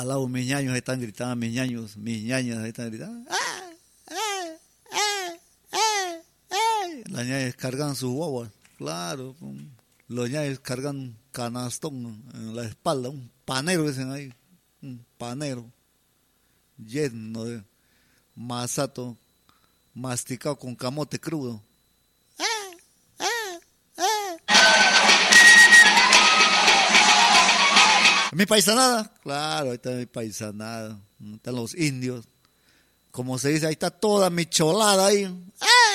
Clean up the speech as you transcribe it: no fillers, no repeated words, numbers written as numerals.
Al lado mis ñaños están gritando, mis ñañas están gritando. Las ñañas cargan sus guaguas, claro. Los ñaños cargan un canastón en la espalda, un panero dicen ahí, un panero lleno de masato masticado con camote crudo. Mi paisanada, claro, ahí está mi paisanada, están los indios, como se dice, ahí está toda mi cholada ahí.